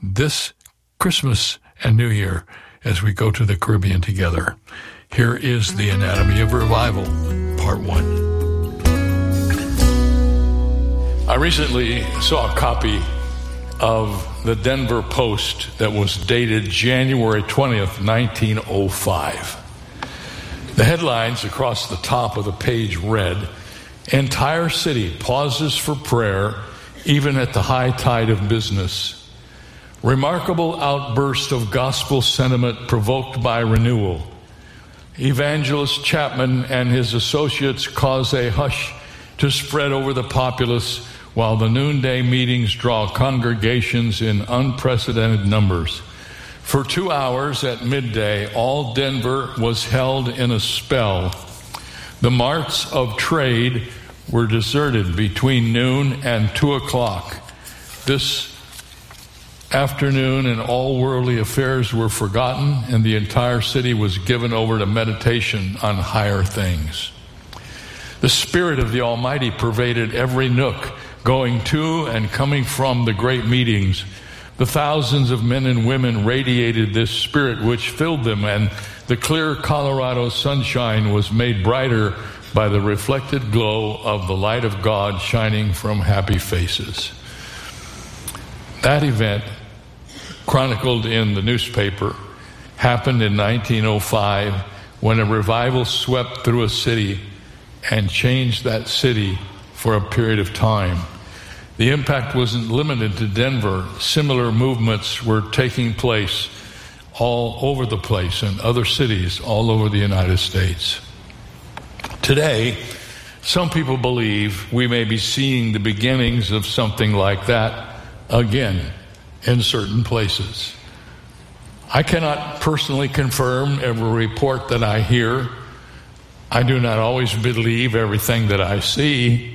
this Christmas and New Year as we go to the Caribbean together. Here is The Anatomy of Revival, Part 1. I recently saw a copy of the Denver Post that was dated January 20th, 1905. The headlines across the top of the page read, "Entire city pauses for prayer even at the high tide of business. Remarkable outburst of gospel sentiment provoked by renewal. Evangelist Chapman and his associates cause a hush to spread over the populace while the noonday meetings draw congregations in unprecedented numbers. For 2 hours at midday, all Denver was held in a spell. The marts of trade were deserted between noon and 2 o'clock. This afternoon and all worldly affairs were forgotten, and the entire city was given over to meditation on higher things. The Spirit of the Almighty pervaded every nook, going to and coming from the great meetings. The thousands of men and women radiated this Spirit which filled them, and the clear Colorado sunshine was made brighter by the reflected glow of the light of God shining from happy faces." That event, chronicled in the newspaper, happened in 1905 when a revival swept through a city and changed that city for a period of time. The impact wasn't limited to Denver. Similar movements were taking place all over the place in other cities all over the United States. Today, some people believe we may be seeing the beginnings of something like that again in certain places. I cannot personally confirm every report that I hear. I do not always believe everything that I see,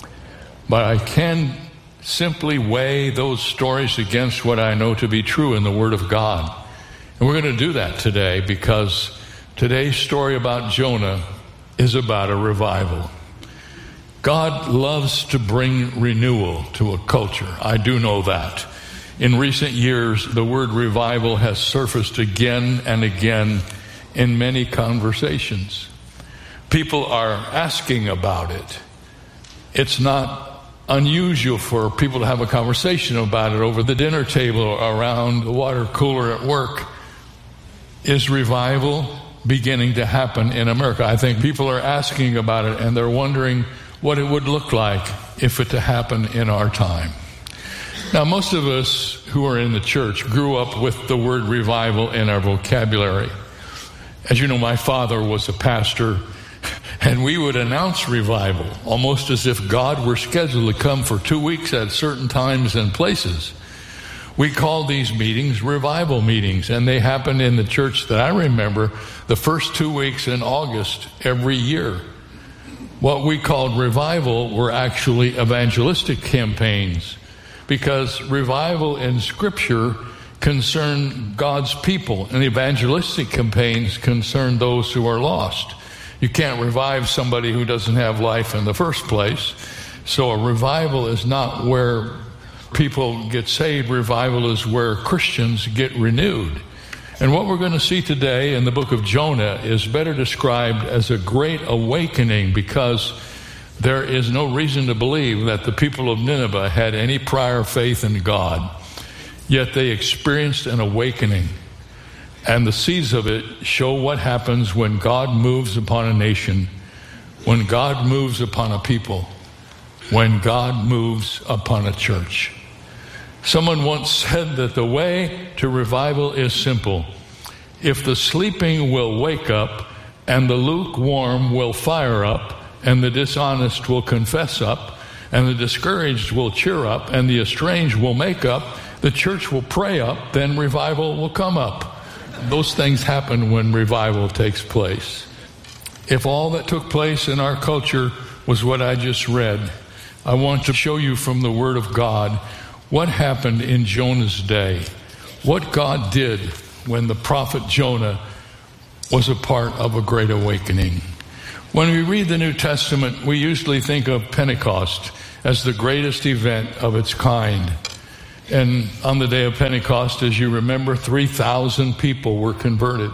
but I can simply weigh those stories against what I know to be true in the Word of God. And we're going to do that today because today's story about Jonah is about a revival. God loves to bring renewal to a culture. I do know that. In recent years, the word revival has surfaced again and again in many conversations. People are asking about it. It's not unusual for people to have a conversation about it over the dinner table or around the water cooler at work. Is revival beginning to happen in America? I think people are asking about it, and they're wondering what it would look like if it to happen in our time. Now, most of us who are in the church grew up with the word revival in our vocabulary. As you know, my father was a pastor, and we would announce revival almost as if God were scheduled to come for 2 weeks at certain times and places. We called these meetings revival meetings, and they happened in the church that I remember the first 2 weeks in August every year. What we called revival were actually evangelistic campaigns, because revival in Scripture concern God's people, and evangelistic campaigns concern those who are lost. You can't revive somebody who doesn't have life in the first place. So a revival is not where people get saved. Revival is where Christians get renewed. And what we're going to see today in the book of Jonah is better described as a great awakening, because there is no reason to believe that the people of Nineveh had any prior faith in God. Yet they experienced an awakening. And the seeds of it show what happens when God moves upon a nation, when God moves upon a people, when God moves upon a church. Someone once said that the way to revival is simple. If the sleeping will wake up, and the lukewarm will fire up, and the dishonest will confess up, and the discouraged will cheer up, and the estranged will make up, the church will pray up, then revival will come up. Those things happen when revival takes place. If all that took place in our culture was what I just read, I want to show you from the Word of God what happened in Jonah's day, what God did when the prophet Jonah was a part of a great awakening. When we read the New Testament, we usually think of Pentecost as the greatest event of its kind. And on the day of Pentecost, as you remember, 3,000 people were converted.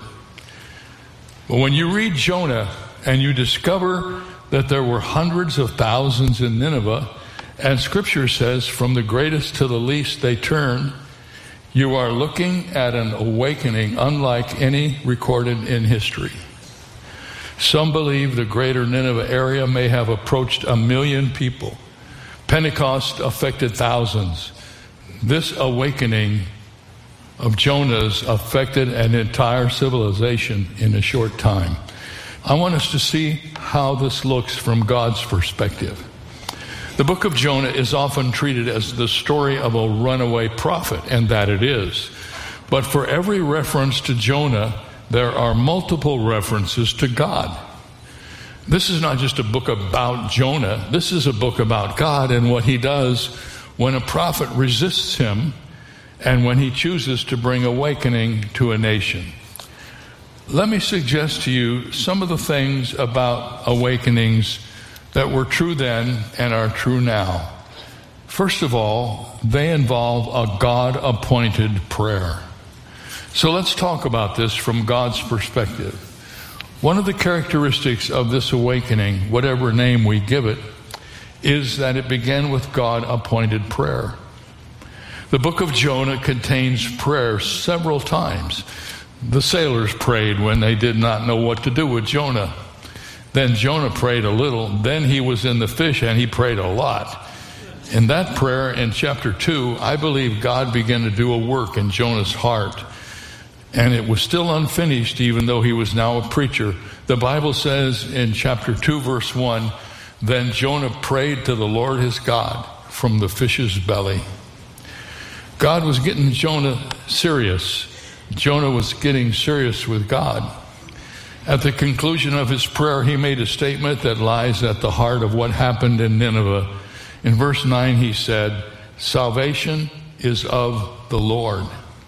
But when you read Jonah and you discover that there were hundreds of thousands in Nineveh, and Scripture says from the greatest to the least they turned, you are looking at an awakening unlike any recorded in history. Some believe the greater Nineveh area may have approached 1 million people. Pentecost affected thousands. This awakening of Jonah's affected an entire civilization in a short time. I want us to see how this looks from God's perspective. The book of Jonah is often treated as the story of a runaway prophet, and that it is. But for every reference to Jonah, there are multiple references to God. This is not just a book about Jonah. This is a book about God and what he does when a prophet resists him and when he chooses to bring awakening to a nation. Let me suggest to you some of the things about awakenings that were true then and are true now. First of all, they involve a God-appointed prayer. So let's talk about this from God's perspective. One of the characteristics of this awakening, whatever name we give it, is that it began with God-appointed prayer. The book of Jonah contains prayer several times. The sailors prayed when they did not know what to do with Jonah. Then Jonah prayed a little. Then he was in the fish and he prayed a lot. In that prayer in chapter 2, I believe God began to do a work in Jonah's heart. And it was still unfinished even though he was now a preacher. The Bible says in chapter 2, verse 1, then Jonah prayed to the Lord his God from the fish's belly. God was getting Jonah serious. Jonah was getting serious with God. At the conclusion of his prayer, he made a statement that lies at the heart of what happened in Nineveh. In verse 9, he said, salvation is of the Lord.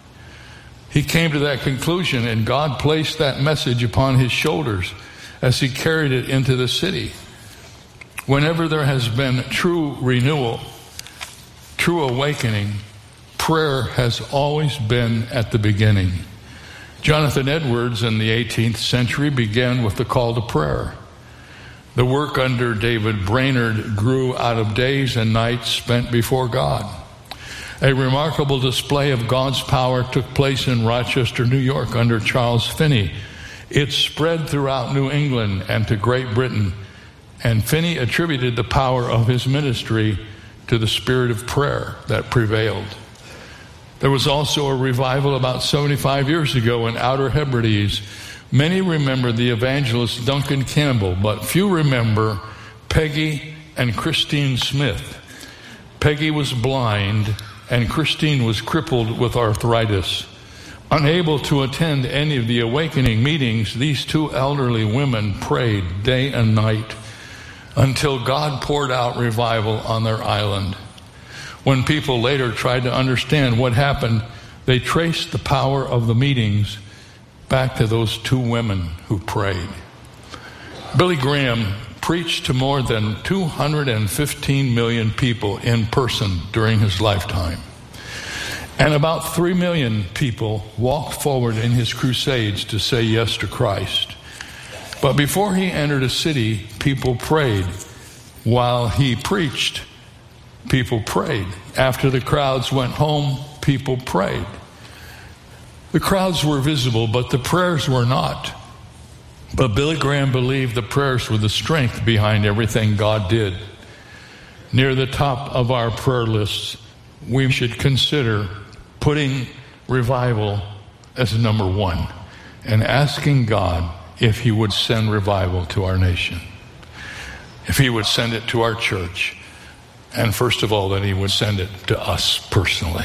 He came to that conclusion, and God placed that message upon his shoulders as he carried it into the city. Whenever there has been true renewal, true awakening, prayer has always been at the beginning. Jonathan Edwards in the 18th century began with the call to prayer. The work under David Brainerd grew out of days and nights spent before God. A remarkable display of God's power took place in Rochester, New York under Charles Finney. It spread throughout New England and to Great Britain, and Finney attributed the power of his ministry to the spirit of prayer that prevailed. There was also a revival about 75 years ago in Outer Hebrides. Many remember the evangelist Duncan Campbell, but few remember Peggy and Christine Smith. Peggy was blind and Christine was crippled with arthritis. Unable to attend any of the awakening meetings, these two elderly women prayed day and night until God poured out revival on their island. When people later tried to understand what happened, they traced the power of the meetings back to those two women who prayed. Billy Graham preached to more than 215 million people in person during his lifetime. And about 3 million people walked forward in his crusades to say yes to Christ. But before he entered a city, people prayed. While he preached, people prayed. After the crowds went home, people prayed. The crowds were visible, but the prayers were not. But Billy Graham believed the prayers were the strength behind everything God did. Near the top of our prayer lists, we should consider putting revival as number one and asking God if he would send revival to our nation, if he would send it to our church, and first of all, that he would send it to us personally.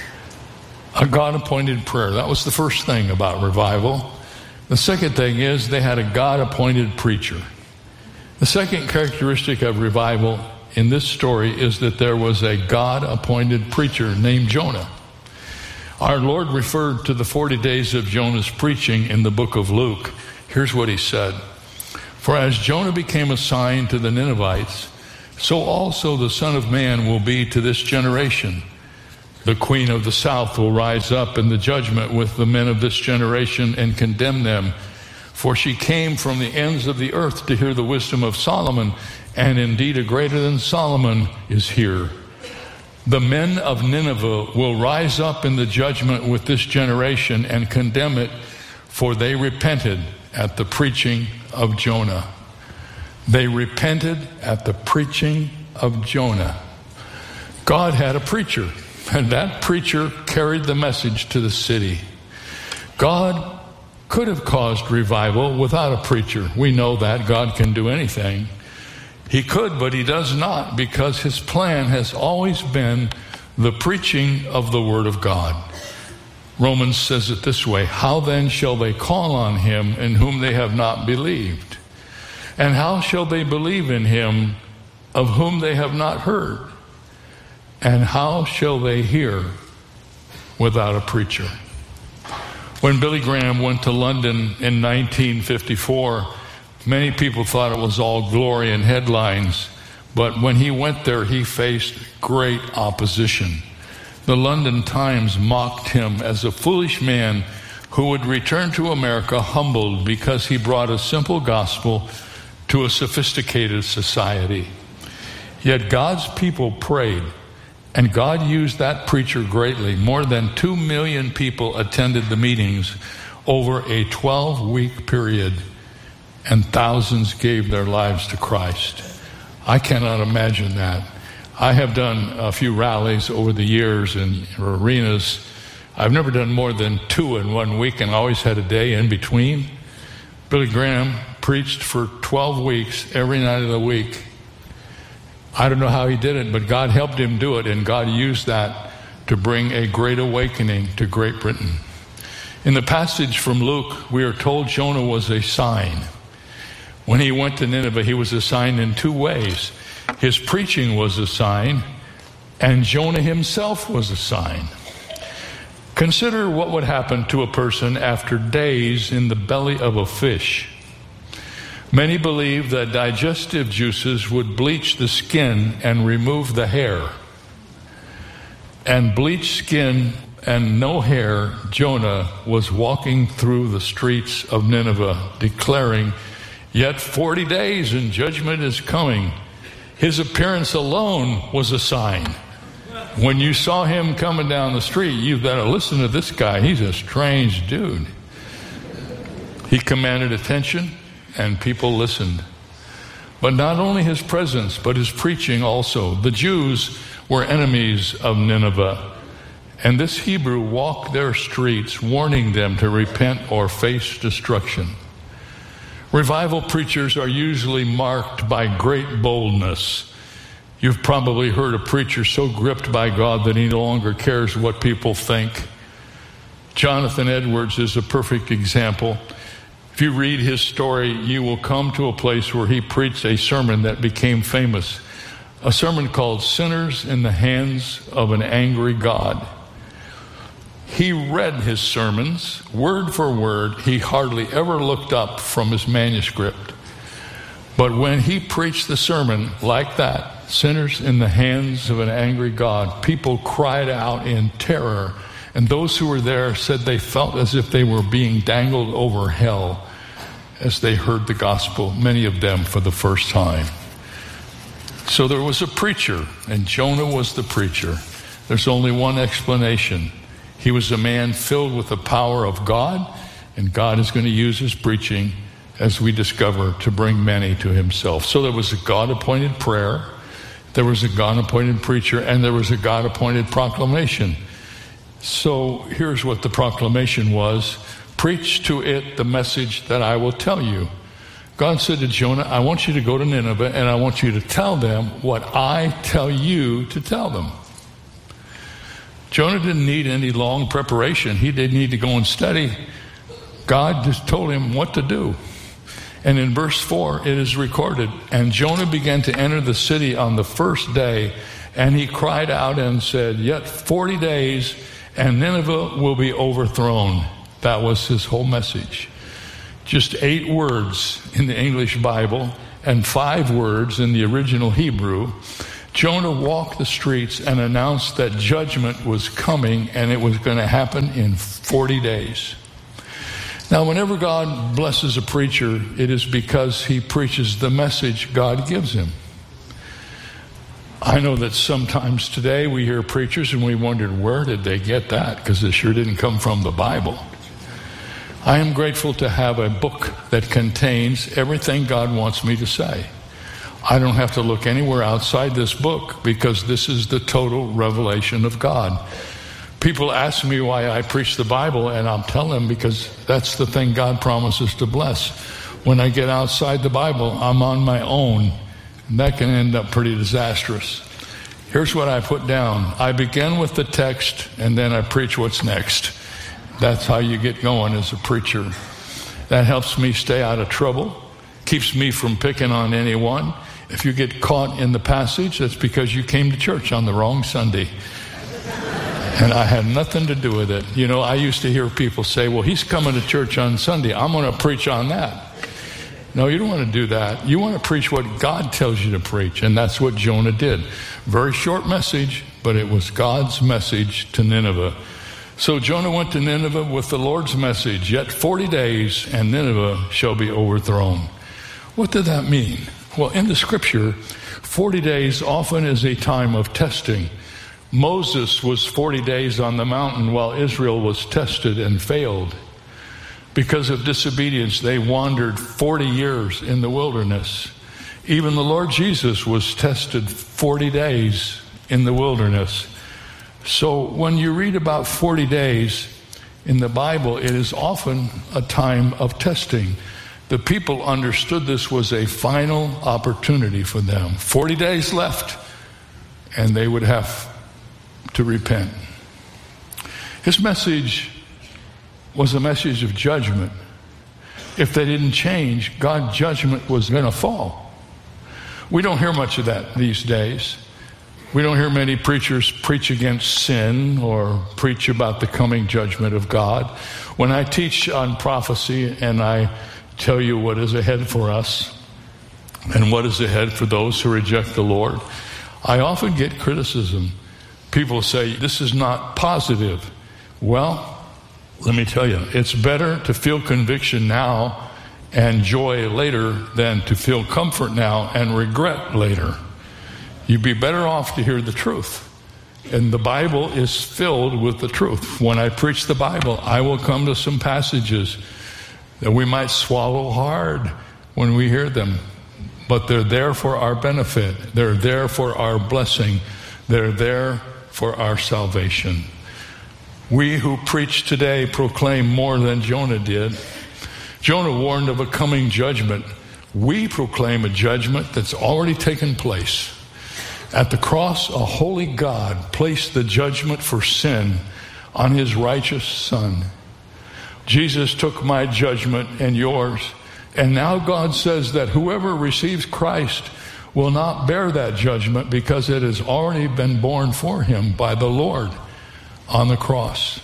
A God-appointed prayer. That was the first thing about revival. The second thing is they had a God-appointed preacher. The second characteristic of revival in this story is that there was a God-appointed preacher named Jonah. Our Lord referred to the 40 days of Jonah's preaching in the book of Luke. Here's what he said. For as Jonah became a sign to the Ninevites, so also the Son of Man will be to this generation. The queen of the south will rise up in the judgment with the men of this generation and condemn them. For she came from the ends of the earth to hear the wisdom of Solomon, and indeed a greater than Solomon is here. The men of Nineveh will rise up in the judgment with this generation and condemn it, for they repented at the preaching of Jonah. They repented at the preaching of Jonah. God had a preacher, and that preacher carried the message to the city. God could have caused revival without a preacher. We know that God can do anything. He could, but he does not, because his plan has always been the preaching of the Word of God. Romans says it this way: how then shall they call on him in whom they have not believed? And how shall they believe in him of whom they have not heard? And how shall they hear without a preacher? When Billy Graham went to London in 1954, many people thought it was all glory and headlines, but when he went there, he faced great opposition. The London Times mocked him as a foolish man who would return to America humbled because he brought a simple gospel to a sophisticated society. Yet God's people prayed, and God used that preacher greatly. More than 2 million people attended the meetings over a 12-week period, and thousands gave their lives to Christ. I cannot imagine that. I have done a few rallies over the years in arenas. I've never done more than 2 in 1 week, and always had a day in between. Billy Graham preached for 12 weeks every night of the week. I don't know how he did it, but God helped him do it, and God used that to bring a great awakening to Great Britain. In the passage from Luke, we are told Jonah was a sign. When he went to Nineveh, he was a sign in 2 ways. His preaching was a sign, and Jonah himself was a sign. Consider what would happen to a person after days in the belly of a fish. Many believe that digestive juices would bleach the skin and remove the hair. And bleached skin and no hair, Jonah was walking through the streets of Nineveh, declaring, "Yet 40 days and judgment is coming." His appearance alone was a sign. When you saw him coming down the street, you better listen to this guy. He's a strange dude. He commanded attention, and people listened. But not only his presence, but his preaching also. The Jews were enemies of Nineveh, and this Hebrew walked their streets, warning them to repent or face destruction. Revival preachers are usually marked by great boldness. You've probably heard a preacher so gripped by God that he no longer cares what people think. Jonathan Edwards is a perfect example. If you read his story, you will come to a place where he preached a sermon that became famous, a sermon called "Sinners in the Hands of an Angry God." He read his sermons word for word. He hardly ever looked up from his manuscript. But when he preached the sermon like that, "Sinners in the hands of an angry God," people cried out in terror. And those who were there said they felt as if they were being dangled over hell as they heard the gospel, many of them for the first time. So there was a preacher, and Jonah was the preacher. There's only one explanation. He was a man filled with the power of God, and God is going to use his preaching, as we discover, to bring many to himself. So there was a God-appointed prayer, there was a God-appointed preacher, and there was a God-appointed proclamation. So here's what the proclamation was: "Preach to it the message that I will tell you." God said to Jonah, "I want you to go to Nineveh, and I want you to tell them what I tell you to tell them." Jonah didn't need any long preparation. He didn't need to go and study. God just told him what to do. And in verse 4, it is recorded, "And Jonah began to enter the city on the first day, and he cried out and said, 'Yet 40 days, and Nineveh will be overthrown.'" That was his whole message. Just 8 words in the English Bible and 5 words in the original Hebrew. Jonah walked the streets and announced that judgment was coming, and it was going to happen in 40 days. Now, whenever God blesses a preacher, it is because he preaches the message God gives him. I know that sometimes today we hear preachers and we wondered, where did they get that? Because this sure didn't come from the Bible. I am grateful to have a book that contains everything God wants me to say. I don't have to look anywhere outside this book because this is the total revelation of God. People ask me why I preach the Bible, and I'll tell them because that's the thing God promises to bless. When I get outside the Bible, I'm on my own, and that can end up pretty disastrous. Here's what I put down. I begin with the text, and then I preach what's next. That's how you get going as a preacher. That helps me stay out of trouble, keeps me from picking on anyone. If you get caught in the passage, that's because you came to church on the wrong Sunday. And I had nothing to do with it. You know, I used to hear people say, well, he's coming to church on Sunday. I'm going to preach on that. No, you don't want to do that. You want to preach what God tells you to preach. And that's what Jonah did. Very short message, but it was God's message to Nineveh. So Jonah went to Nineveh with the Lord's message. Yet 40 days and Nineveh shall be overthrown. What did that mean? Well, in the scripture, 40 days often is a time of testing. Moses was 40 days on the mountain while Israel was tested and failed. Because of disobedience, they wandered 40 years in the wilderness. Even the Lord Jesus was tested 40 days in the wilderness. So when you read about 40 days in the Bible, it is often a time of testing. The people understood this was a final opportunity for them. 40 days left, and they would have to repent. His message was a message of judgment. If they didn't change, God's judgment was going to fall. We don't hear much of that these days. We don't hear many preachers preach against sin or preach about the coming judgment of God. When I teach on prophecy and I tell you what is ahead for us and what is ahead for those who reject the Lord, I often get criticism. People say, this is not positive. Well, let me tell you, it's better to feel conviction now and joy later than to feel comfort now and regret later. You'd be better off to hear the truth. And the Bible is filled with the truth. When I preach the Bible, I will come to some passages that we might swallow hard when we hear them. But they're there for our benefit. They're there for our blessing. They're there for our salvation. We who preach today proclaim more than Jonah did. Jonah warned of a coming judgment. We proclaim a judgment that's already taken place. At the cross, a holy God placed the judgment for sin on his righteous Son. Jesus took my judgment and yours. And now God says that whoever receives Christ will not bear that judgment because it has already been borne for him by the Lord on the cross.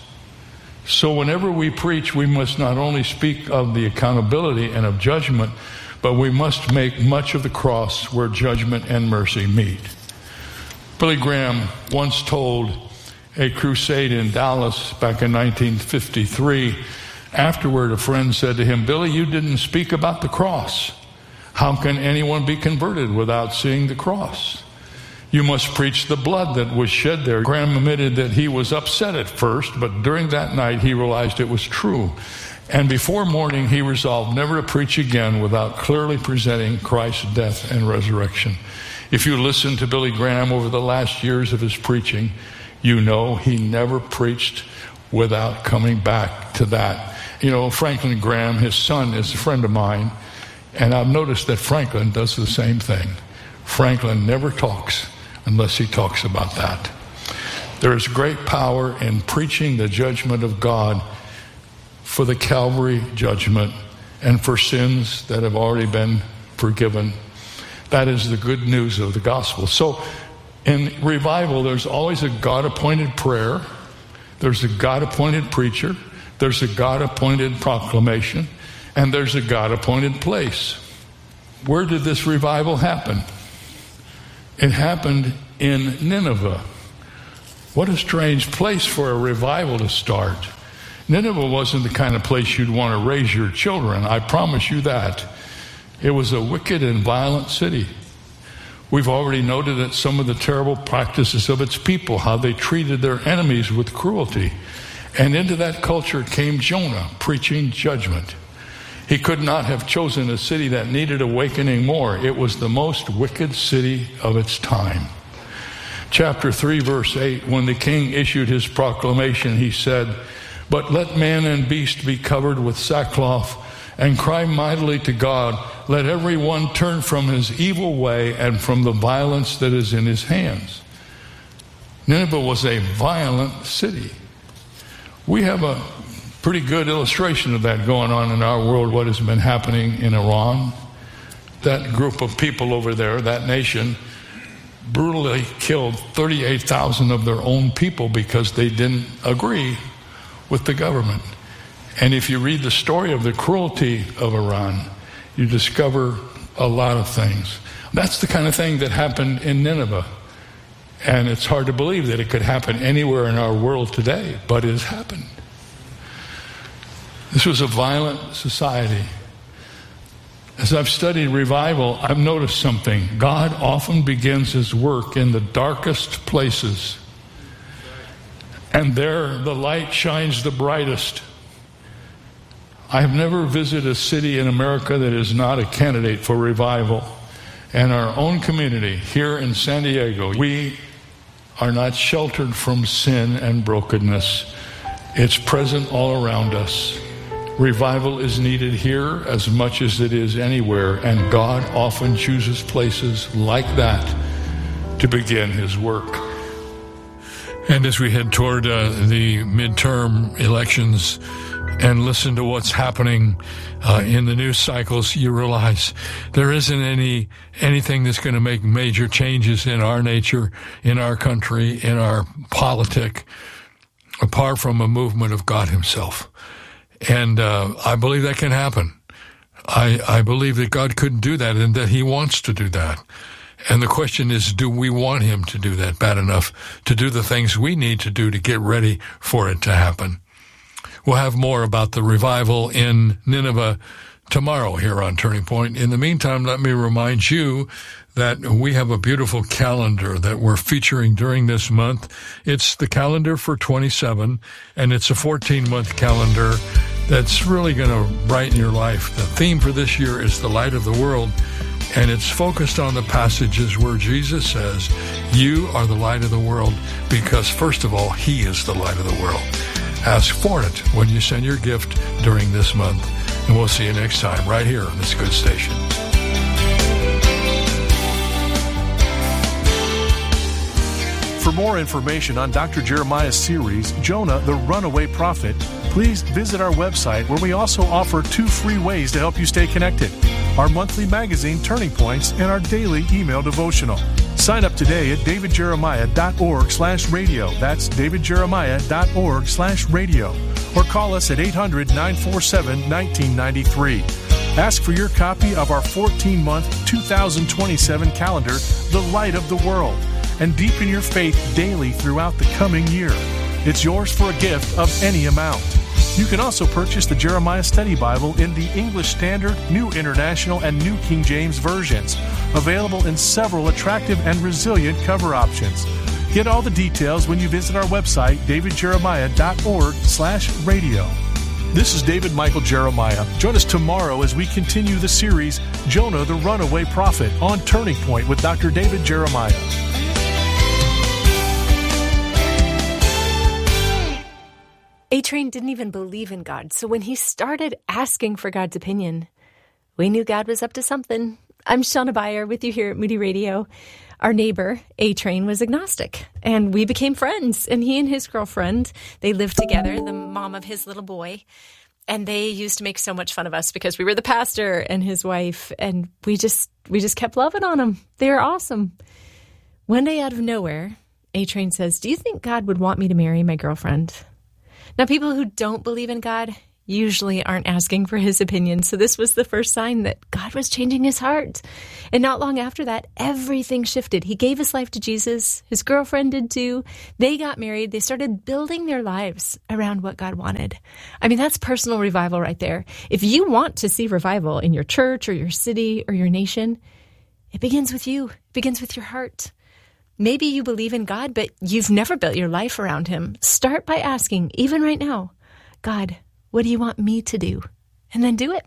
So whenever we preach, we must not only speak of the accountability and of judgment, but we must make much of the cross where judgment and mercy meet. Billy Graham once told a crusade in Dallas back in 1953. Afterward, a friend said to him, Billy, you didn't speak about the cross. How can anyone be converted without seeing the cross? You must preach the blood that was shed there. Graham admitted that he was upset at first, but during that night he realized it was true. And before morning he resolved never to preach again without clearly presenting Christ's death and resurrection. If you listen to Billy Graham over the last years of his preaching, you know he never preached without coming back to that. You know, Franklin Graham, his son, is a friend of mine, and I've noticed that Franklin does the same thing. Franklin never talks unless he talks about that. There is great power in preaching the judgment of God for the Calvary judgment and for sins that have already been forgiven. That is the good news of the gospel. So in revival, there's always a God-appointed prayer. There's a God-appointed preacher. There's a God-appointed proclamation. And there's a God-appointed place. Where did this revival happen? It happened in Nineveh. What a strange place for a revival to start. Nineveh wasn't the kind of place you'd want to raise your children, I promise you that. It was a wicked and violent city. We've already noted that some of the terrible practices of its people, how they treated their enemies with cruelty. And into that culture came Jonah, preaching judgment. He could not have chosen a city that needed awakening more. It was the most wicked city of its time. Chapter 3, verse 8, when the king issued his proclamation, he said, "But let man and beast be covered with sackcloth, and cry mightily to God. Let every one turn from his evil way and from the violence that is in his hands." Nineveh was a violent city. We have a pretty good illustration of that going on in our world, what has been happening in Iran. That group of people over there, that nation, brutally killed 38,000 of their own people because they didn't agree with the government. And if you read the story of the cruelty of Iran, you discover a lot of things. That's the kind of thing that happened in Nineveh. And it's hard to believe that it could happen anywhere in our world today, but it has happened. This was a violent society. As I've studied revival, I've noticed something. God often begins his work in the darkest places. And there the light shines the brightest. I have never visited a city in America that is not a candidate for revival. And our own community here in San Diego, we are not sheltered from sin and brokenness. It's present all around us. Revival is needed here as much as it is anywhere, and God often chooses places like that to begin his work. And as we head toward the midterm elections and listen to what's happening in the news cycles, you realize there isn't anything that's going to make major changes in our nature, in our country, in our politic, apart from a movement of God himself. And I believe that can happen. I believe that God could do that and that he wants to do that. And the question is, do we want him to do that bad enough to do the things we need to do to get ready for it to happen? We'll have more about the revival in Nineveh tomorrow here on Turning Point. In the meantime, let me remind you that we have a beautiful calendar that we're featuring during this month. It's the calendar for 27, and it's a 14-month calendar that's really going to brighten your life. The theme for this year is the light of the world, and it's focused on the passages where Jesus says, you are the light of the world, because first of all, he is the light of the world. Ask for it when you send your gift during this month. And we'll see you next time right here on this good station. For more information on Dr. Jeremiah's series, Jonah, the Runaway Prophet, please visit our website, where we also offer 2 free ways to help you stay connected: our monthly magazine, Turning Points, and our daily email devotional. Sign up today at davidjeremiah.org/radio. That's davidjeremiah.org/radio. Or call us at 800-947-1993. Ask for your copy of our 14-month 2027 calendar, The Light of the World, and deepen your faith daily throughout the coming year. It's yours for a gift of any amount. You can also purchase the Jeremiah Study Bible in the English Standard, New International, and New King James versions, available in several attractive and resilient cover options. Get all the details when you visit our website, davidjeremiah.org/radio. This is David Michael Jeremiah. Join us tomorrow as we continue the series, Jonah, the Runaway Prophet, on Turning Point with Dr. David Jeremiah. A-Train didn't even believe in God, so when he started asking for God's opinion, we knew God was up to something. I'm Shauna Beyer with you here at Moody Radio. Our neighbor, A-Train, was agnostic, and we became friends. And he and his girlfriend, they lived together, the mom of his little boy, and they used to make so much fun of us because we were the pastor and his wife, and we just kept loving on them. They were awesome. One day out of nowhere, A-Train says, "Do you think God would want me to marry my girlfriend?" Now, people who don't believe in God, usually aren't asking for his opinion, so this was the first sign that God was changing his heart. And not long after that, everything shifted. He gave his life to Jesus. His girlfriend did too. They got married. They started building their lives around what God wanted. I mean, that's personal revival right there. If you want to see revival in your church or your city or your nation, it begins with you. It begins with your heart. Maybe you believe in God, but you've never built your life around him. Start by asking, even right now, God, what do you want me to do? And then do it.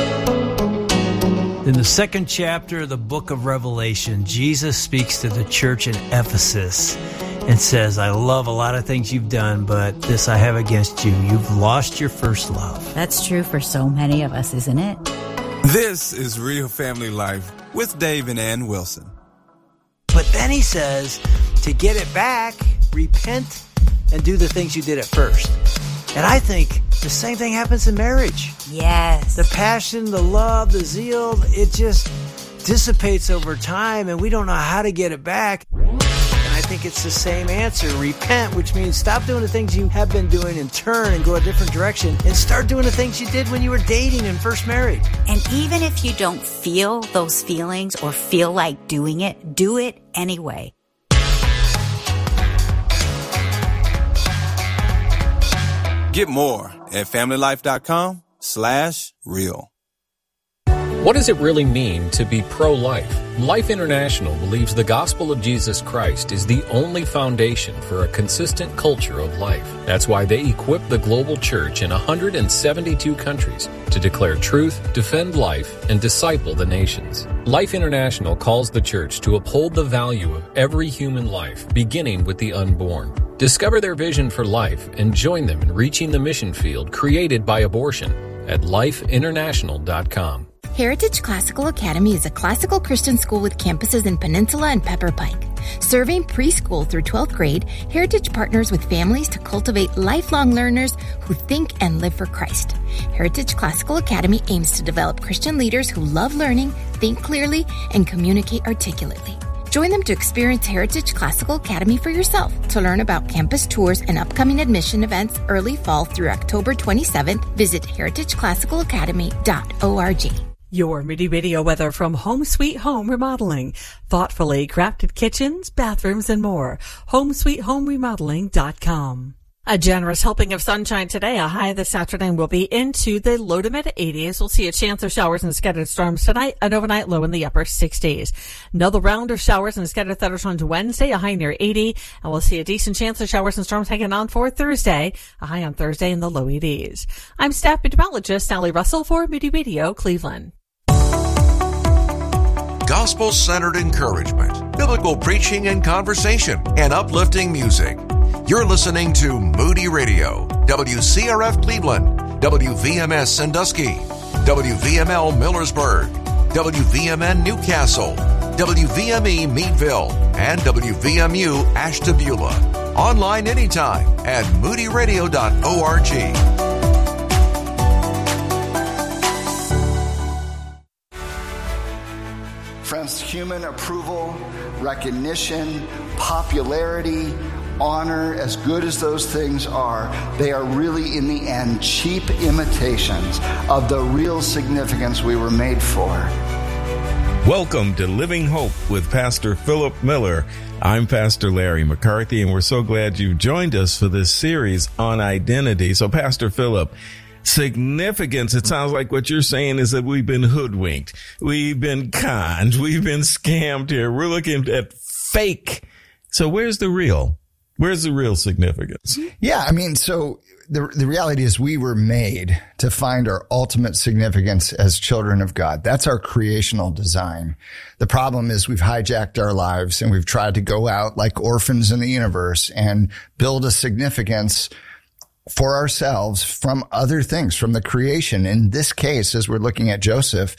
In the second chapter of the book of Revelation, Jesus speaks to the church in Ephesus and says, I love a lot of things you've done, but this I have against you. You've lost your first love. That's true for so many of us, isn't it? This is Real Family Life with Dave and Ann Wilson. But then he says, to get it back, repent and do the things you did at first. And I think the same thing happens in marriage. Yes. The passion, the love, the zeal, it just dissipates over time and we don't know how to get it back. And I think it's the same answer. Repent, which means stop doing the things you have been doing and turn and go a different direction and start doing the things you did when you were dating and first married. And even if you don't feel those feelings or feel like doing it, do it anyway. Get more at familylife.com/real. What does it really mean to be pro-life? Life International believes the gospel of Jesus Christ is the only foundation for a consistent culture of life. That's why they equip the global church in 172 countries to declare truth, defend life, and disciple the nations. Life International calls the church to uphold the value of every human life, beginning with the unborn. Discover their vision for life and join them in reaching the mission field created by abortion at lifeinternational.com. Heritage Classical Academy is a classical Christian school with campuses in Peninsula and Pepper Pike. Serving preschool through 12th grade, Heritage partners with families to cultivate lifelong learners who think and live for Christ. Heritage Classical Academy aims to develop Christian leaders who love learning, think clearly, and communicate articulately. Join them to experience Heritage Classical Academy for yourself. To learn about campus tours and upcoming admission events early fall through October 27th, visit heritageclassicalacademy.org. Your Moody Radio weather from Home Sweet Home Remodeling. Thoughtfully crafted kitchens, bathrooms, and more. HomeSweetHomeRemodeling.com. A generous helping of sunshine today. A high this afternoon will be into the low to mid 80s. We'll see a chance of showers and scattered storms tonight, an overnight low in the upper 60s. Another round of showers and scattered thunderstorms Wednesday, a high near 80. And we'll see a decent chance of showers and storms hanging on for Thursday, a high on Thursday in the low 80s. I'm staff meteorologist Sally Russell for Moody Radio, Cleveland. Gospel-centered encouragement, biblical preaching and conversation, and uplifting music. You're listening to Moody Radio, WCRF Cleveland, WVMS Sandusky, WVML Millersburg, WVMN Newcastle, WVME Meadville, and WVMU Ashtabula. Online anytime at moodyradio.org. Friends, human approval, recognition, popularity, honor, as good as those things are, they are really, in the end, cheap imitations of the real significance we were made for. Welcome to Living Hope with Pastor Philip Miller. I'm Pastor Larry McCarthy, and we're so glad you've joined us for this series on identity. So, Pastor Philip, significance, it sounds like what you're saying is that we've been hoodwinked, we've been conned, we've been scammed here. We're looking at fake. So where's the real? Where's the real significance? Yeah, I mean, so the reality is we were made to find our ultimate significance as children of God. That's our creational design. The problem is we've hijacked our lives and we've tried to go out like orphans in the universe and build a significance for ourselves from other things, from the creation. In this case, as we're looking at Joseph,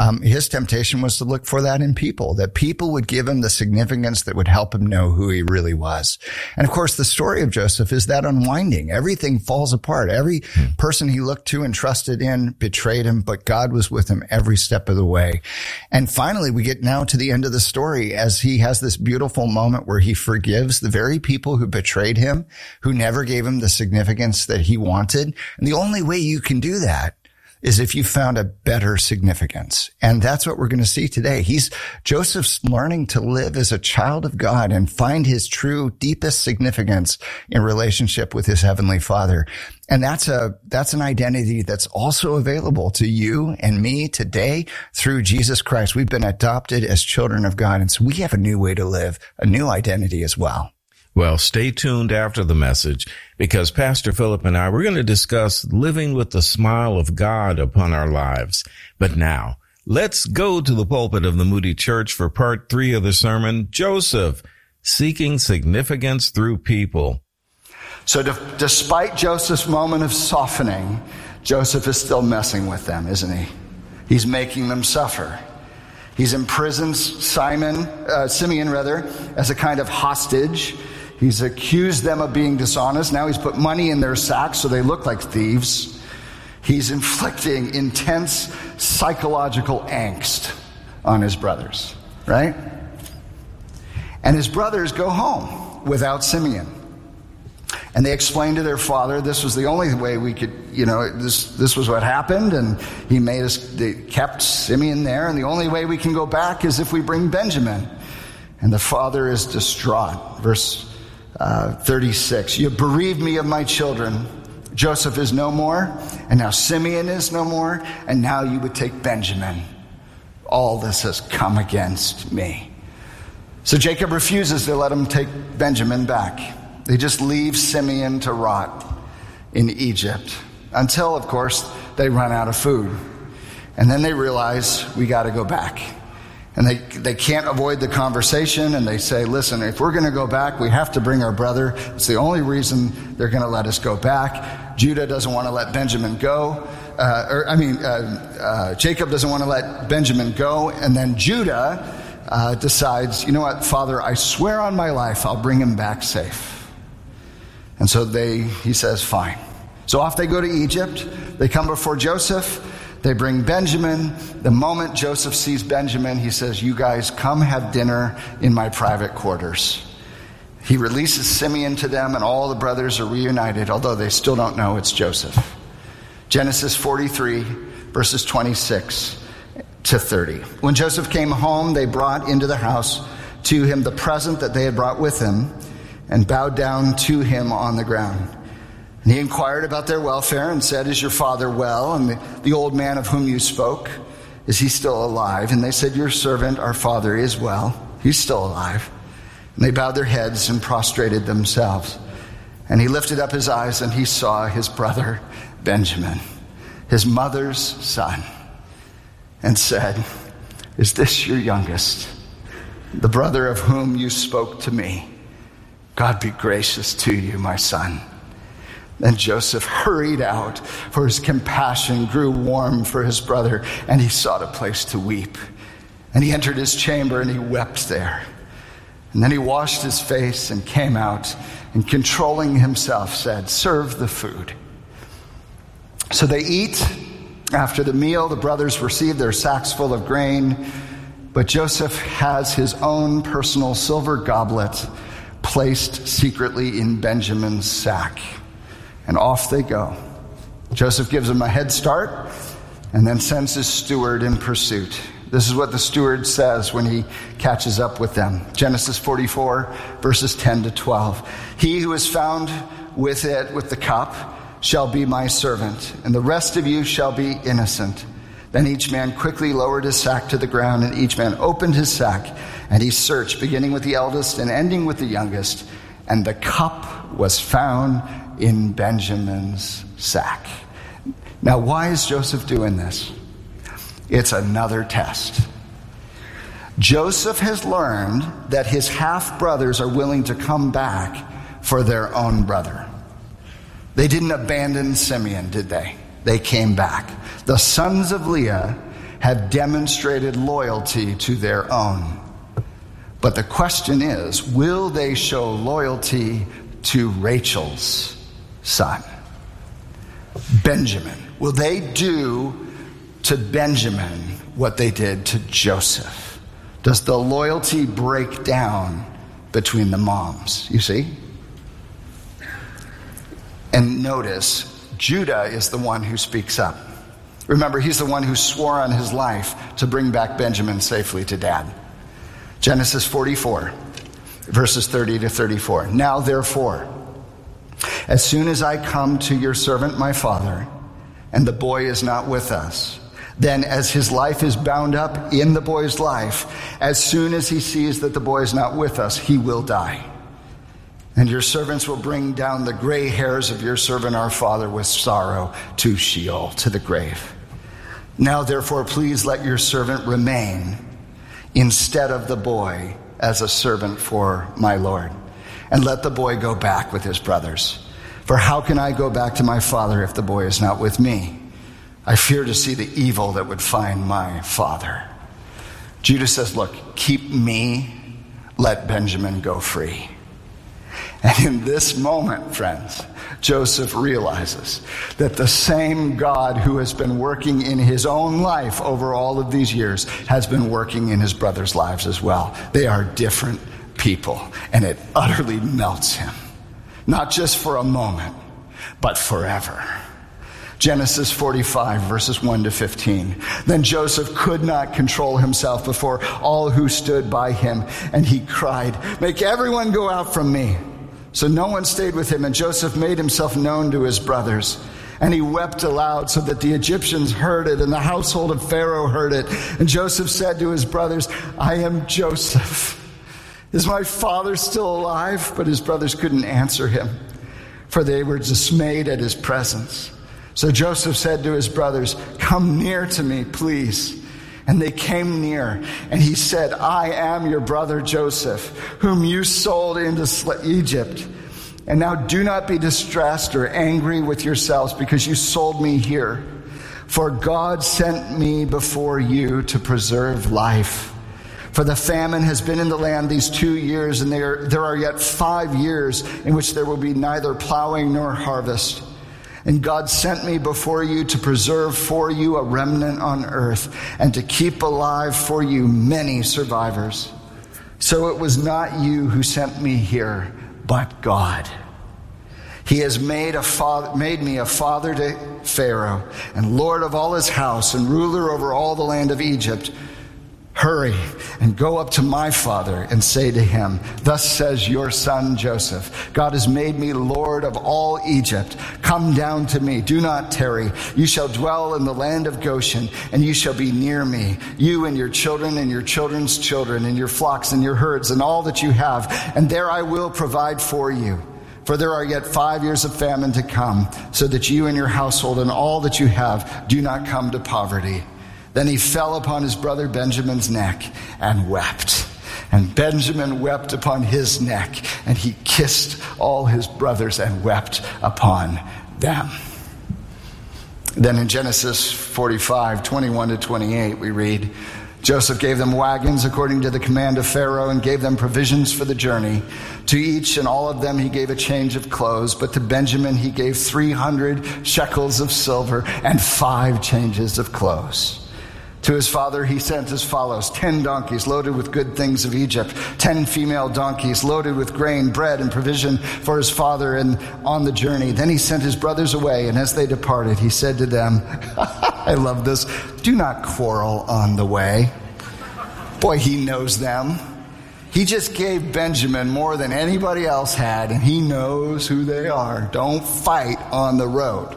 his temptation was to look for that in people, that people would give him the significance that would help him know who he really was. And of course, the story of Joseph is that unwinding. Everything falls apart. Every person he looked to and trusted in betrayed him, but God was with him every step of the way. And finally, we get now to the end of the story as he has this beautiful moment where he forgives the very people who betrayed him, who never gave him the significance that he wanted. And the only way you can do that is if you found a better significance. And that's what we're going to see today. Joseph's learning to live as a child of God and find his true, deepest significance in relationship with his heavenly Father. And that's an identity that's also available to you and me today through Jesus Christ. We've been adopted as children of God. And so we have a new way to live, a new identity as well. Well, stay tuned after the message because Pastor Philip and I, we're going to discuss living with the smile of God upon our lives. But now, let's go to the pulpit of the Moody Church for part 3 of the sermon, Joseph, Seeking Significance Through People. So despite Joseph's moment of softening, Joseph is still messing with them, isn't he? He's making them suffer. He's imprisoned Simeon, as a kind of hostage. He's accused them of being dishonest. Now he's put money in their sacks so they look like thieves. He's inflicting intense psychological angst on his brothers, right? And his brothers go home without Simeon. And they explain to their father, this was the only way we could, this was what happened, and they kept Simeon there, and the only way we can go back is if we bring Benjamin. And the father is distraught. Verse 36, you bereaved me of my children. Joseph is no more, and now Simeon is no more, and now you would take Benjamin. All this has come against me. So Jacob refuses to let him take Benjamin back. They just leave Simeon to rot in Egypt until, of course, they run out of food. And then they realize we got to go back. And they can't avoid the conversation, and they say, listen, if we're going to go back, we have to bring our brother. It's the only reason they're going to let us go back. Judah doesn't want to let Benjamin go. Jacob doesn't want to let Benjamin go. And then Judah decides, you know what, Father, I swear on my life, I'll bring him back safe. And so he says, fine. So off they go to Egypt. They come before Joseph. They bring Benjamin. The moment Joseph sees Benjamin, he says, you guys come have dinner in my private quarters. He releases Simeon to them, and all the brothers are reunited, although they still don't know it's Joseph. Genesis 43, verses 26 to 30. When Joseph came home, they brought into the house to him the present that they had brought with him, and bowed down to him on the ground. And he inquired about their welfare and said, is your father well? And the old man of whom you spoke, is he still alive? And they said, your servant, our father, is well. He's still alive. And they bowed their heads and prostrated themselves. And he lifted up his eyes and he saw his brother Benjamin, his mother's son, and said, is this your youngest, the brother of whom you spoke to me? God be gracious to you, my son. Then Joseph hurried out, for his compassion grew warm for his brother, and he sought a place to weep. And he entered his chamber, and he wept there. And then he washed his face and came out, and controlling himself said, serve the food. So they eat. After the meal, the brothers receive their sacks full of grain, but Joseph has his own personal silver goblet placed secretly in Benjamin's sack. And off they go. Joseph gives them a head start and then sends his steward in pursuit. This is what the steward says when he catches up with them. Genesis 44, verses 10 to 12. He who is found with the cup, shall be my servant, and the rest of you shall be innocent. Then each man quickly lowered his sack to the ground, and each man opened his sack, and he searched, beginning with the eldest and ending with the youngest. And the cup was found in Benjamin's sack. Now, why is Joseph doing this? It's another test. Joseph has learned that his half-brothers are willing to come back for their own brother. They didn't abandon Simeon, did they? They came back. The sons of Leah have demonstrated loyalty to their own. But the question is, will they show loyalty to Rachel's son, Benjamin? Will they do to Benjamin what they did to Joseph? Does the loyalty break down between the moms? You see? And notice, Judah is the one who speaks up. Remember, he's the one who swore on his life to bring back Benjamin safely to dad. Genesis 44, verses 30 to 34. Now, therefore, as soon as I come to your servant my father, and the boy is not with us, then as his life is bound up in the boy's life, as soon as he sees that the boy is not with us, he will die. And your servants will bring down the gray hairs of your servant our father with sorrow to Sheol, to the grave. Now therefore, please let your servant remain instead of the boy as a servant for my Lord. And let the boy go back with his brothers. For how can I go back to my father if the boy is not with me? I fear to see the evil that would find my father. Judah says, look, keep me, let Benjamin go free. And in this moment, friends, Joseph realizes that the same God who has been working in his own life over all of these years has been working in his brothers' lives as well. They are different people, and it utterly melts him. Not just for a moment, but forever. Genesis 45, verses 1 to 15. Then Joseph could not control himself before all who stood by him, and he cried, "Make everyone go out from me." So no one stayed with him, and Joseph made himself known to his brothers. And he wept aloud so that the Egyptians heard it, and the household of Pharaoh heard it. And Joseph said to his brothers, "I am Joseph. Is my father still alive?" But his brothers couldn't answer him, for they were dismayed at his presence. So Joseph said to his brothers, "Come near to me, please." And they came near, and he said, "I am your brother Joseph, whom you sold into Egypt. And now do not be distressed or angry with yourselves because you sold me here. For God sent me before you to preserve life. For the famine has been in the land these 2 years, and there are yet 5 years in which there will be neither plowing nor harvest. And God sent me before you to preserve for you a remnant on earth, and to keep alive for you many survivors. So it was not you who sent me here, but God. He has made me a father to Pharaoh, and lord of all his house, and ruler over all the land of Egypt. Hurry and go up to my father and say to him, 'Thus says your son Joseph, God has made me lord of all Egypt. Come down to me, do not tarry. You shall dwell in the land of Goshen, and you shall be near me, you and your children and your children's children, and your flocks and your herds, and all that you have. And there I will provide for you. For there are yet 5 years of famine to come, so that you and your household and all that you have do not come to poverty.' Then he fell upon his brother Benjamin's neck and wept. And Benjamin wept upon his neck, and he kissed all his brothers and wept upon them." Then in Genesis 45, 21 to 28, we read, Joseph gave them wagons according to the command of Pharaoh, and gave them provisions for the journey. To each and all of them he gave a change of clothes, but to Benjamin he gave 300 shekels of silver and 5 changes of clothes. To his father he sent as follows: 10 donkeys loaded with good things of Egypt, 10 female donkeys loaded with grain, bread, and provision for his father and on the journey. Then he sent his brothers away, and as they departed, he said to them, I love this, "Do not quarrel on the way." Boy, he knows them. He just gave Benjamin more than anybody else had, and he knows who they are. Don't fight on the road.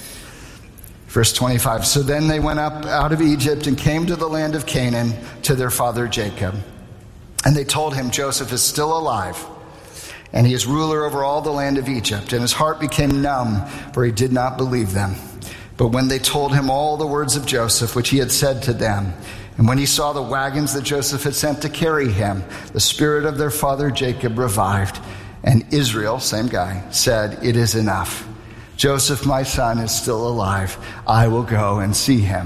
Verse 25, so then they went up out of Egypt and came to the land of Canaan to their father Jacob. And they told him, Joseph is still alive, and he is ruler over all the land of Egypt. And his heart became numb, for he did not believe them. But when they told him all the words of Joseph, which he had said to them, and when he saw the wagons that Joseph had sent to carry him, the spirit of their father Jacob revived. And Israel, same guy, said, "It is enough. Joseph, my son, is still alive. I will go and see him,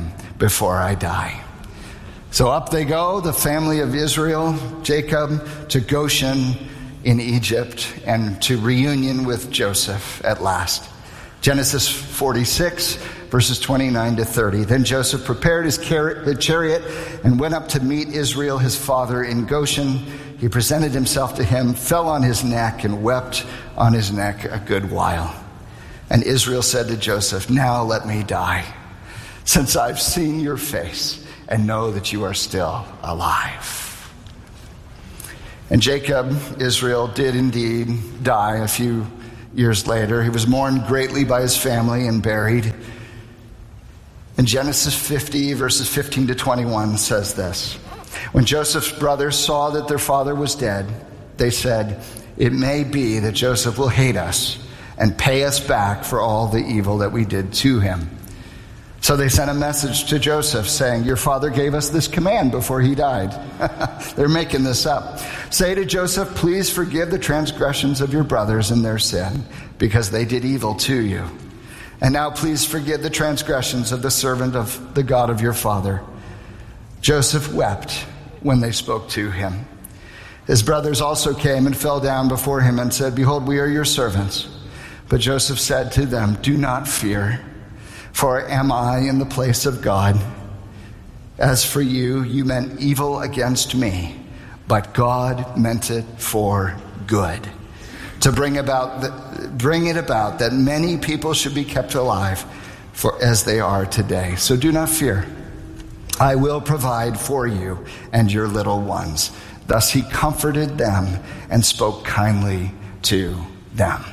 before I die. So up they go, the family of Israel, Jacob, to Goshen in Egypt, and to reunion with Joseph at last. Genesis 46, verses 29 to 30. Then Joseph prepared his chariot and went up to meet Israel, his father, in Goshen. He presented himself to him, fell on his neck, and wept on his neck a good while. And Israel said to Joseph, "Now let me die, since I've seen your face and know that you are still alive." And Jacob, Israel, did indeed die a few years later. He was mourned greatly by his family and buried. And Genesis 50, verses 15 to 21 says this. When Joseph's brothers saw that their father was dead, they said, "It may be that Joseph will hate us and pay us back for all the evil that we did to him." So they sent a message to Joseph saying, "Your father gave us this command before he died." They're making this up. "Say to Joseph, please forgive the transgressions of your brothers and their sin, because they did evil to you. And now please forgive the transgressions of the servant of the God of your father." Joseph wept when they spoke to him. His brothers also came and fell down before him and said, "Behold, we are your servants." But Joseph said to them, "Do not fear, for am I in the place of God? As for you, you meant evil against me, but God meant it for good, to bring it about that many people should be kept alive for as they are today. So do not fear. I will provide for you and your little ones." Thus he comforted them and spoke kindly to them.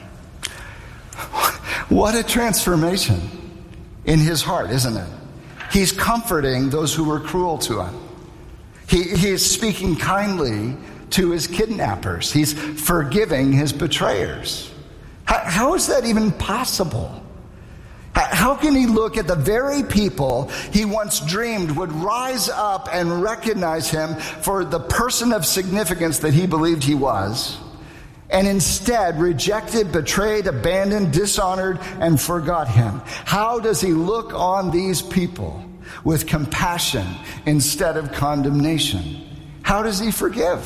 What a transformation in his heart, isn't it? He's comforting those who were cruel to him. He is speaking kindly to his kidnappers. He's forgiving his betrayers. How is that even possible? How can he look at the very people he once dreamed would rise up and recognize him for the person of significance that he believed he was, and instead rejected, betrayed, abandoned, dishonored, and forgot him? How does he look on these people with compassion instead of condemnation? How does he forgive?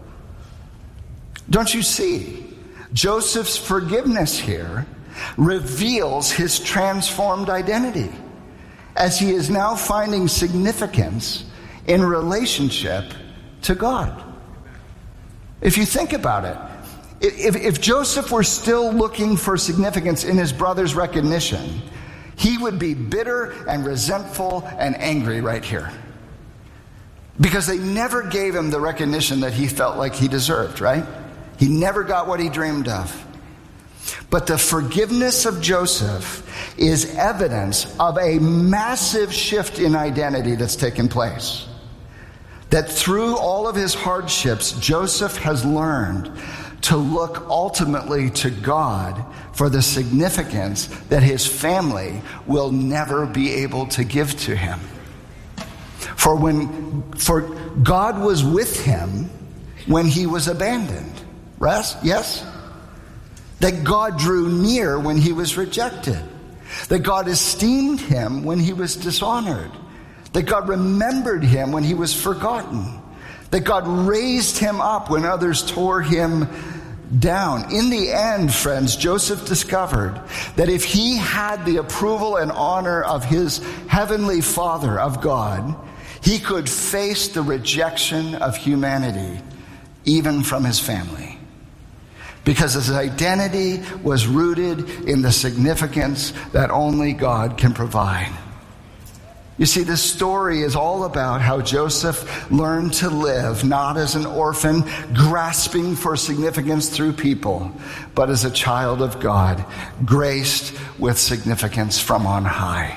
Don't you see? Joseph's forgiveness here reveals his transformed identity, as he is now finding significance in relationship to God. If you think about it, if Joseph were still looking for significance in his brother's recognition, he would be bitter and resentful and angry right here, because they never gave him the recognition that he felt like he deserved, right? He never got what he dreamed of. But the forgiveness of Joseph is evidence of a massive shift in identity that's taken place. That through all of his hardships, Joseph has learned to look ultimately to God for the significance that his family will never be able to give to him. For God was with him when he was abandoned. Yes? That God drew near when he was rejected. That God esteemed him when he was dishonored. That God remembered him when he was forgotten. That God raised him up when others tore him down. In the end, friends, Joseph discovered that if he had the approval and honor of his heavenly Father, of God, he could face the rejection of humanity, even from his family. Because his identity was rooted in the significance that only God can provide. You see, this story is all about how Joseph learned to live not as an orphan grasping for significance through people, but as a child of God, graced with significance from on high.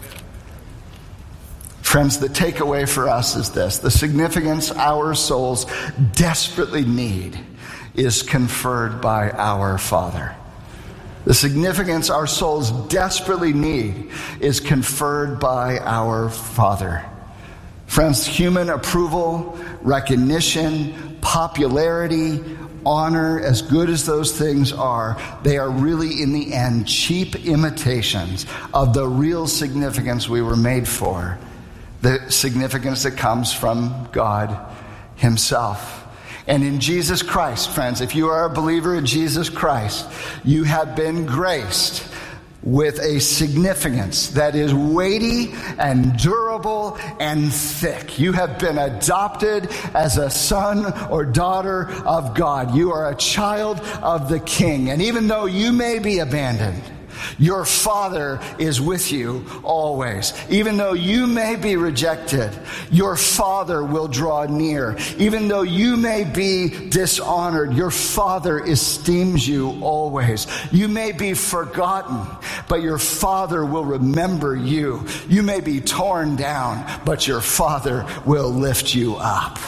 Friends, the takeaway for us is this: the significance our souls desperately need is conferred by our Father. The significance our souls desperately need is conferred by our Father. Friends, human approval, recognition, popularity, honor, as good as those things are, they are really, in the end, cheap imitations of the real significance we were made for, the significance that comes from God himself. And in Jesus Christ, friends, if you are a believer in Jesus Christ, you have been graced with a significance that is weighty and durable and thick. You have been adopted as a son or daughter of God. You are a child of the King. And even though you may be abandoned, your Father is with you always. Even though you may be rejected, your Father will draw near. Even though you may be dishonored, your Father esteems you always. You may be forgotten, but your Father will remember you. You may be torn down, but your Father will lift you up.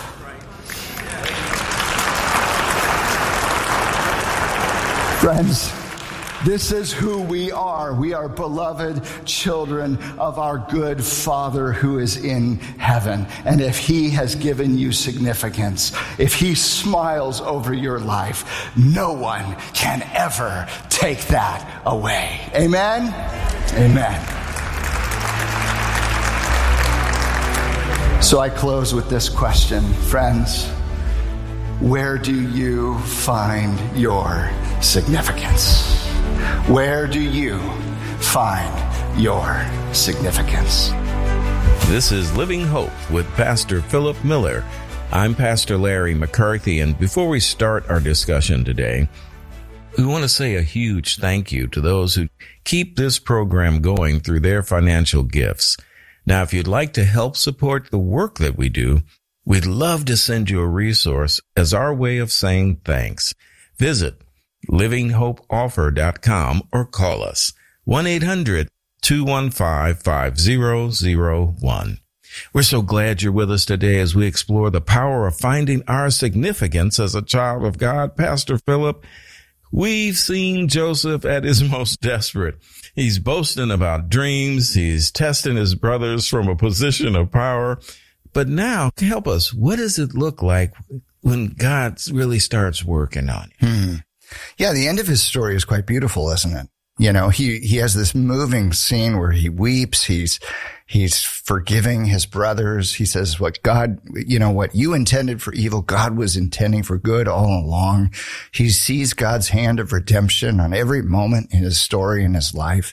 Friends, this is who we are. We are beloved children of our good Father who is in heaven. And if he has given you significance, if he smiles over your life, no one can ever take that away. Amen? Amen. So I close with this question, friends. Where do you find your significance? Where do you find your significance? This is Living Hope with Pastor Philip Miller. I'm Pastor Larry McCarthy, and before we start our discussion today, we want to say a huge thank you to those who keep this program going through their financial gifts. Now, if you'd like to help support the work that we do, we'd love to send you a resource as our way of saying thanks. Visit livinghopeoffer.com or call us 1-800-215-5001. We're so glad you're with us today as we explore the power of finding our significance as a child of God. Pastor Philip, we've seen Joseph at his most desperate. He's boasting about dreams. He's testing his brothers from a position of power. But now, help us. What does it look like when God really starts working on you? Yeah, the end of his story is quite beautiful, isn't it? You know, he has this moving scene where he weeps. He's forgiving his brothers. He says, what you intended for evil, God was intending for good all along. He sees God's hand of redemption on every moment in his story, in his life.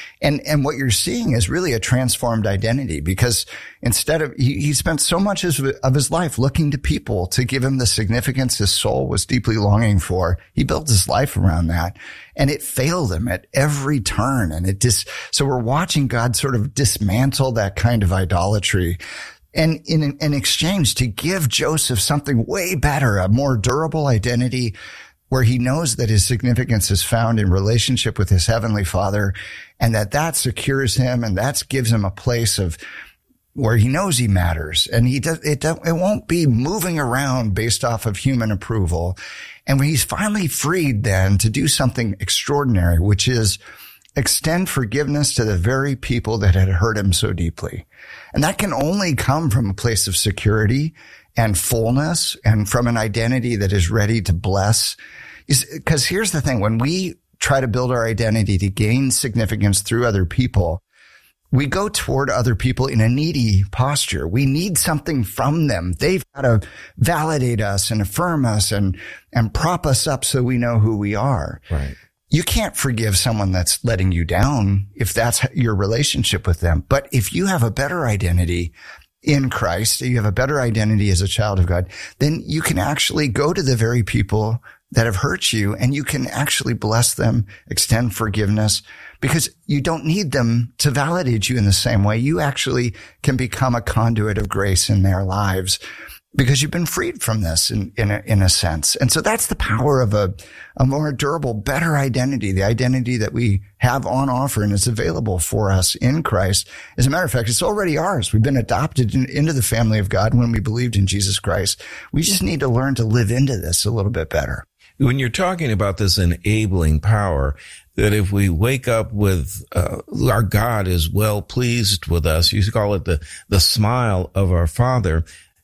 And what you're seeing is really a transformed identity, because instead of, he spent so much of his life looking to people to give him the significance his soul was deeply longing for. He built his life around that, and it failed him at every turn. And so we're watching God sort of dismantle that kind of idolatry, and in exchange to give Joseph something way better, a more durable identity, where he knows that his significance is found in relationship with his heavenly Father, and that secures him, and that gives him a place of where he knows he matters, and it won't be moving around based off of human approval. And when he's finally freed then to do something extraordinary, which is extend forgiveness to the very people that had hurt him so deeply. And that can only come from a place of security and fullness, and from an identity that is ready to bless. Because here's the thing, when we try to build our identity to gain significance through other people, we go toward other people in a needy posture. We need something from them. They've got to validate us and affirm us and prop us up so we know who we are. Right. You can't forgive someone that's letting you down if that's your relationship with them. But if you have a better identity in Christ, you have a better identity as a child of God, then you can actually go to the very people that have hurt you, and you can actually bless them, extend forgiveness, because you don't need them to validate you in the same way. You actually can become a conduit of grace in their lives because you've been freed from this in a sense. And so that's the power of a more durable, better identity, the identity that we have on offer and is available for us in Christ. As a matter of fact, it's already ours. We've been adopted into the family of God when we believed in Jesus Christ. We just need to learn to live into this a little bit better. When you're talking about this enabling power, that if we wake up with our God is well pleased with us, you call it the smile of our Father.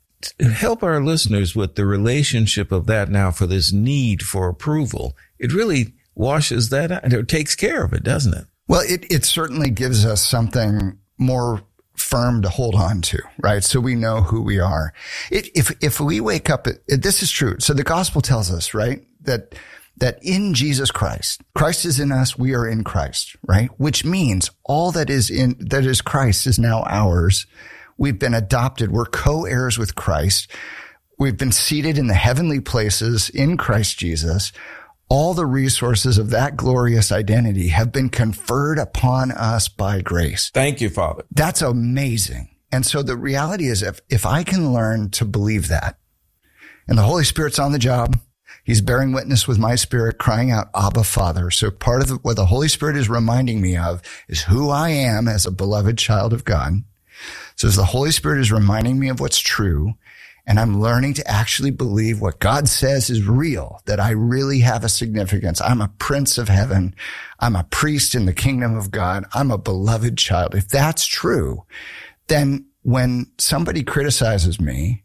Help our listeners with the relationship of that now for this need for approval. It really washes that out. It takes care of it, doesn't it? Well, it certainly gives us something more firm to hold on to, right? So we know who we are. If we wake up, this is true. So the gospel tells us, right, that in Jesus Christ is in us, we are in Christ, right? Which means all that is Christ is now ours. We've been adopted. We're co-heirs with Christ. We've been seated in the heavenly places in Christ Jesus. All the resources of that glorious identity have been conferred upon us by grace. Thank you, Father. That's amazing. And so the reality is if I can learn to believe that, and the Holy Spirit's on the job, He's bearing witness with my spirit, crying out, Abba, Father. So part of what the Holy Spirit is reminding me of is who I am as a beloved child of God. So as the Holy Spirit is reminding me of what's true, and I'm learning to actually believe what God says is real, that I really have a significance. I'm a prince of heaven. I'm a priest in the kingdom of God. I'm a beloved child. If that's true, then when somebody criticizes me,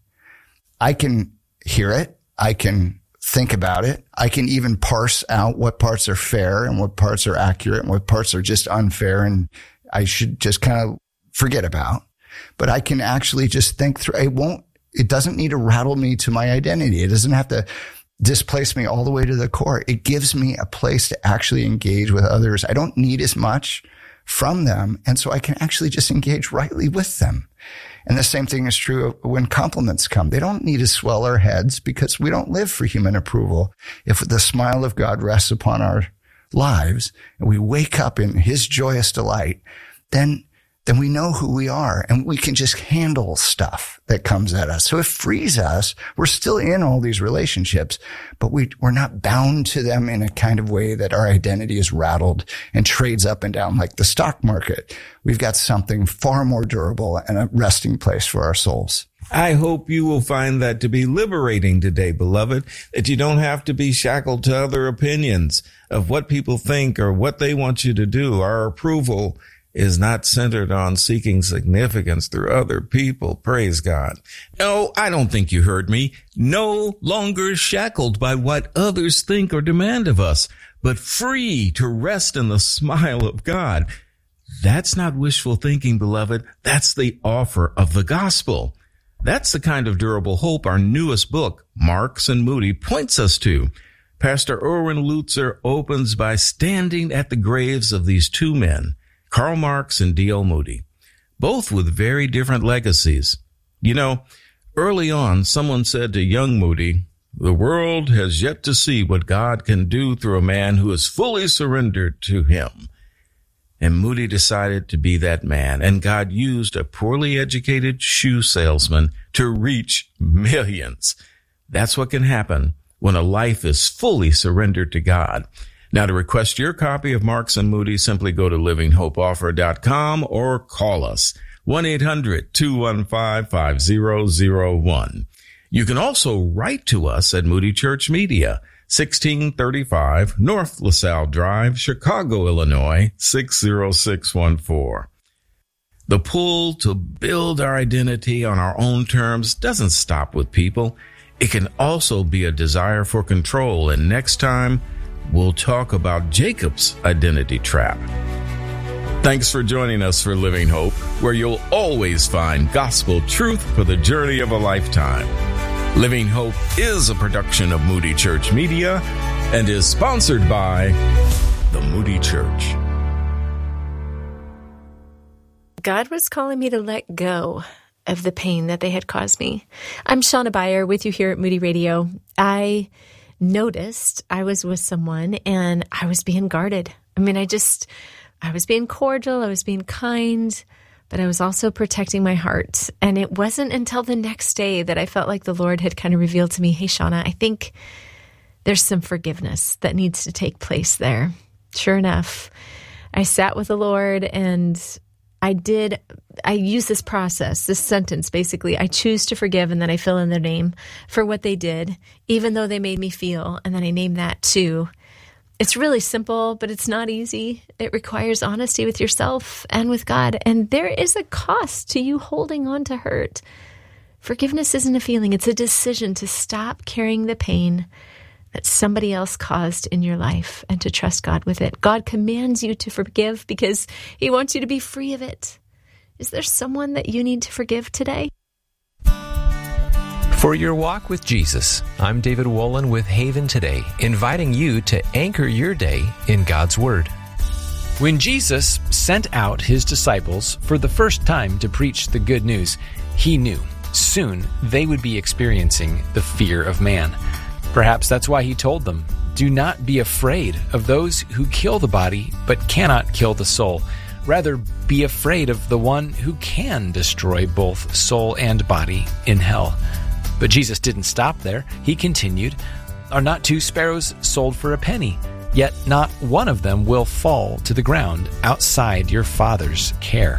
I can hear it. I can think about it. I can even parse out what parts are fair and what parts are accurate and what parts are just unfair and I should just kind of forget about. But I can actually just think through. It doesn't need to rattle me to my identity. It doesn't have to displace me all the way to the core. It gives me a place to actually engage with others. I don't need as much from them. And so I can actually just engage rightly with them. And the same thing is true when compliments come. They don't need to swell our heads because we don't live for human approval. If the smile of God rests upon our lives and we wake up in His joyous delight, then we know who we are and we can just handle stuff that comes at us. So it frees us. We're still in all these relationships, but we're not bound to them in a kind of way that our identity is rattled and trades up and down like the stock market. We've got something far more durable and a resting place for our souls. I hope you will find that to be liberating today, beloved, that you don't have to be shackled to other opinions of what people think or what they want you to do. Our approval is not centered on seeking significance through other people. Praise God. No, I don't think you heard me. No longer shackled by what others think or demand of us, but free to rest in the smile of God. That's not wishful thinking, beloved. That's the offer of the gospel. That's the kind of durable hope our newest book, Marks and Moody, points us to. Pastor Erwin Lutzer opens by standing at the graves of these two men, Karl Marx and D.L. Moody, both with very different legacies. You know, early on, someone said to young Moody, "The world has yet to see what God can do through a man who is fully surrendered to Him." And Moody decided to be that man, and God used a poorly educated shoe salesman to reach millions. That's what can happen when a life is fully surrendered to God. Now, to request your copy of Marks and Moody, simply go to livinghopeoffer.com or call us, 1-800-215-5001. You can also write to us at Moody Church Media, 1635 North LaSalle Drive, Chicago, Illinois, 60614. The pull to build our identity on our own terms doesn't stop with people. It can also be a desire for control, and next time, we'll talk about Jacob's identity trap. Thanks for joining us for Living Hope, where you'll always find gospel truth for the journey of a lifetime. Living Hope is a production of Moody Church Media and is sponsored by the Moody Church. God was calling me to let go of the pain that they had caused me. I'm Shauna Beyer with you here at Moody Radio. I noticed I was with someone and I was being guarded. I was being cordial, I was being kind, but I was also protecting my heart. And it wasn't until the next day that I felt like the Lord had kind of revealed to me, "Hey, Shauna, I think there's some forgiveness that needs to take place there." Sure enough, I sat with the Lord and I use this process, this sentence, basically, I choose to forgive, and then I fill in their name for what they did, even though they made me feel, and then I name that too. It's really simple, but it's not easy. It requires honesty with yourself and with God, and there is a cost to you holding on to hurt. Forgiveness isn't a feeling, it's a decision to stop carrying the pain that somebody else caused in your life and to trust God with it. God commands you to forgive because He wants you to be free of it. Is there someone that you need to forgive today? For your walk with Jesus, I'm David Wolin with Haven Today, inviting you to anchor your day in God's Word. When Jesus sent out his disciples for the first time to preach the good news, he knew soon they would be experiencing the fear of man. Perhaps that's why he told them, "Do not be afraid of those who kill the body but cannot kill the soul. Rather, be afraid of the one who can destroy both soul and body in hell." But Jesus didn't stop there. He continued, "Are not 2 sparrows sold for a penny? Yet not one of them will fall to the ground outside your Father's care.